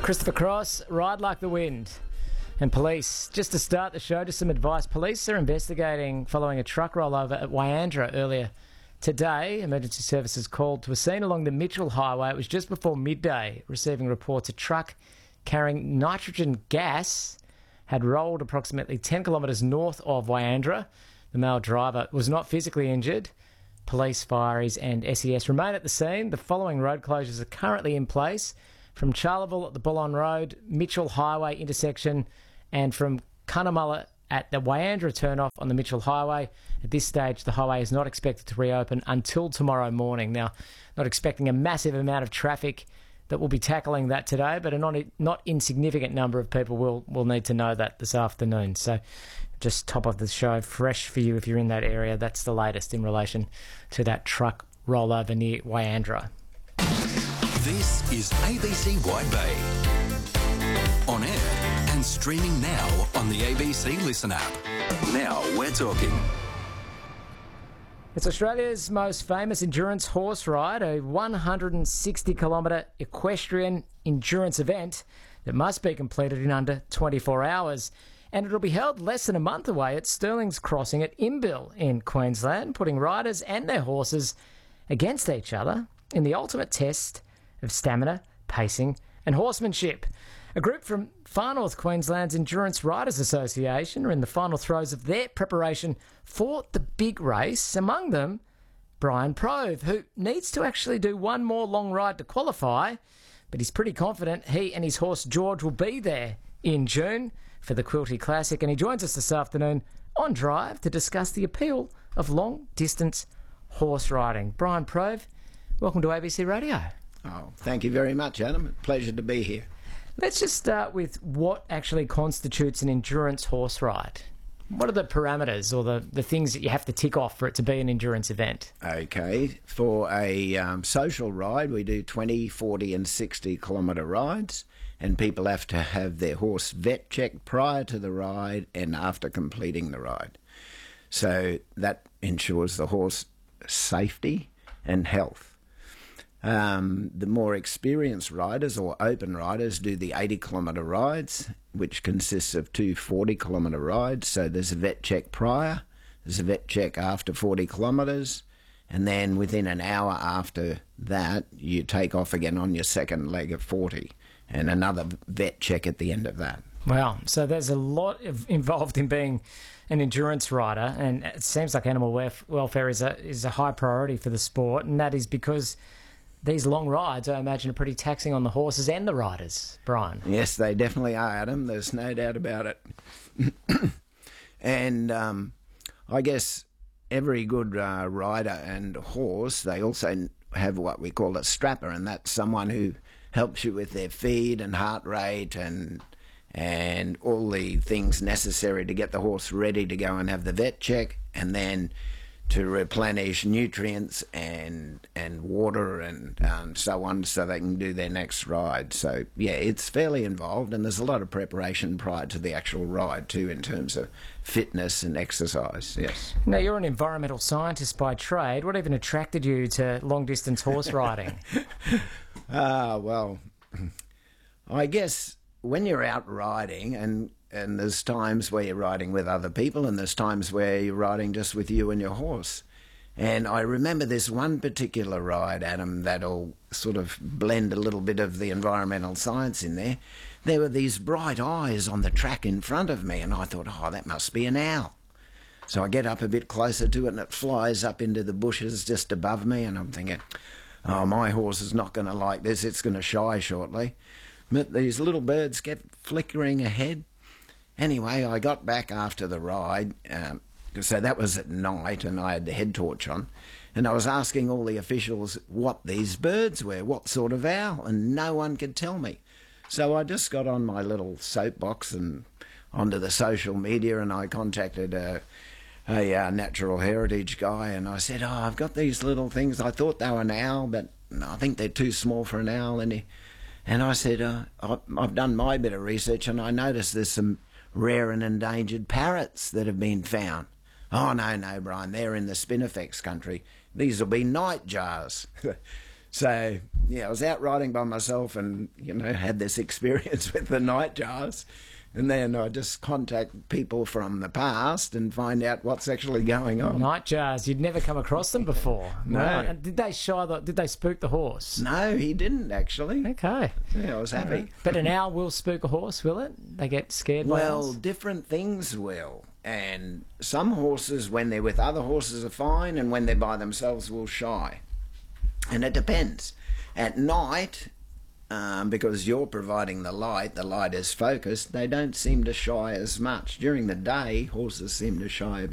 Christopher Cross, Ride Like the Wind. And police, just to start the show, just some advice. Police are investigating following a truck rollover at Wyandra earlier today. Emergency services called to a scene along the Mitchell Highway. It was just before midday, receiving reports a truck carrying nitrogen gas had rolled approximately 10 kilometres north of Wyandra. The male driver was not physically injured. Police, fireys and SES remain at the scene. The following road closures are currently in place from Charleville at the Bullon Road, Mitchell Highway intersection, and from Cunnamulla at the Wyandra turnoff on the Mitchell Highway. At this stage, the highway is not expected to reopen until tomorrow morning. Now, not expecting a massive amount of traffic that will be tackling that today, but a not insignificant number of people will need to know that this afternoon. So just top of the show, fresh for you if you're in that area. That's the latest in relation to that truck rollover near Wyandra. This is ABC Wide Bay. On air and streaming now on the ABC Listen app. Now we're talking. It's Australia's most famous endurance horse ride, a 160-kilometre equestrian endurance event that must be completed in under 24 hours. And it'll be held less than a month away at Stirling's Crossing at Imbil in Queensland, putting riders and their horses against each other in the ultimate test of stamina, pacing and horsemanship. A group from Far North Queensland's Endurance Riders Association are in the final throes of their preparation for the big race. Among them, Brian Prove, who needs to actually do one more long ride to qualify, but he's pretty confident he and his horse George will be there in June for the Quilty Classic. And he joins us this afternoon on Drive to discuss the appeal of long-distance horse riding. Brian Prove, welcome to ABC Radio. Oh, thank you very much, Adam. Pleasure to be here. Let's just start with what actually constitutes an endurance horse ride. What are the parameters or the things that you have to tick off for it to be an endurance event? Okay, for a social ride, we do 20, 40 and 60 kilometre rides, and people have to have their horse vet checked prior to the ride and after completing the ride. So that ensures the horse safety and health. The more experienced riders or open riders do the 80-kilometre rides, which consists of two 40-kilometre rides. So there's a vet check prior, there's a vet check after 40 kilometres, and then within an hour after that, you take off again on your second leg of 40, and another vet check at the end of that. Wow, so there's a lot involved in being an endurance rider, and it seems like animal welfare is a high priority for the sport, and that is because these long rides, I imagine, are pretty taxing on the horses and the riders, Brian. Yes, they definitely are, Adam. There's no doubt about it. And I guess every good rider and horse, they also have what we call a strapper, and that's someone who helps you with their feed and heart rate and all the things necessary to get the horse ready to go and have the vet check, and then to replenish nutrients and water and so on, so they can do their next ride. So, yeah, it's fairly involved, and there's a lot of preparation prior to the actual ride too in terms of fitness and exercise, yes. Now, you're an environmental scientist by trade. What even attracted you to long-distance horse riding? Well, I guess when you're out riding, and there's times where you're riding with other people and there's times where you're riding just with you and your horse. And I remember this one particular ride, Adam, that'll sort of blend a little bit of the environmental science in there. There were these bright eyes on the track in front of me, and I thought, oh, that must be an owl. So I get up a bit closer to it, and it flies up into the bushes just above me, and I'm thinking, oh, my horse is not going to like this. It's going to shy shortly. But these little birds kept flickering ahead. Anyway, I got back after the ride, so that was at night, and I had the head torch on, and I was asking all the officials what these birds were, what sort of owl, and no one could tell me. So I just got on my little soapbox and onto the social media, and I contacted a natural heritage guy, and I said, oh, I've got these little things. I thought they were an owl, but I think they're too small for an owl. And I said, I've done my bit of research, and I noticed there's some rare and endangered parrots that have been found. Oh, no, Brian, they're in the Spinifex country. These will be nightjars. So, yeah, I was out riding by myself and, had this experience with the nightjars. And then I just contact people from the past and find out what's actually going on. Nightjars, you'd never come across them before. No. Right. And did they spook the horse? No, he didn't actually. Okay. Yeah, I was happy. But an owl will spook a horse, will it? They get scared by Well, owls? different things will. And some horses, when they're with other horses, are fine, and when they're by themselves, will shy. And it depends. At night, because you're providing the light is focused, they don't seem to shy as much. During the day, horses seem to shy a bit